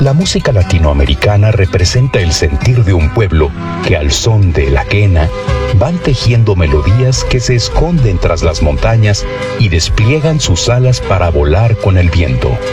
La música latinoamericana representa el sentir de un pueblo que al son de la quena van tejiendo melodías que se esconden tras las montañas y despliegan sus alas para volar con el viento.